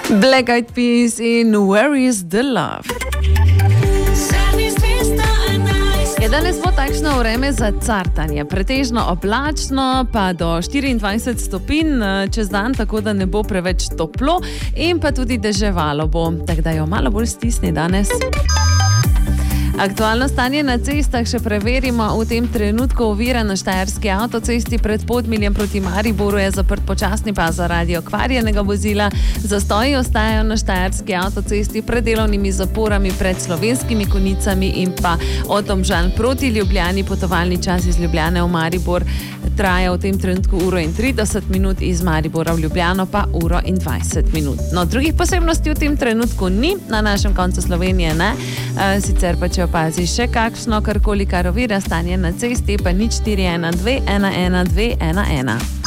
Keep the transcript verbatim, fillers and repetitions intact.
Black Eyed Peas in Where is the Love. Je danes bo takšno vreme za cartanje, pretežno oblačno, pa do štiriindvajset stopinj čez dan, tako da ne bo preveč toplo in pa tudi deževalo bo, tako da jo malo bolj stisni danes. Aktualno stanje na cestah še preverimo. V tem trenutku ovira na štajerski avtocesti pred Podmiljem proti Mariboru je zaprt počasni pas zaradi okvarjenega vozila. Zastoji ostajajo na štajerski avtocesti pred delovnimi zaporami pred Slovenskimi Konjicami in pa od Domžal proti Ljubljani. Potovalni čas iz Ljubljane v Maribor traja v tem trenutku uro in trideset minut, iz Maribora v Ljubljano pa uro in dvajset minut. No, drugih posebnosti v tem trenutku ni, na našem koncu Slovenije ne. E, sicer pa če opazi še kakšno, karkoli kar ovira stanje na cesti, pa nič štiri ena dve ena ena dve ena ena.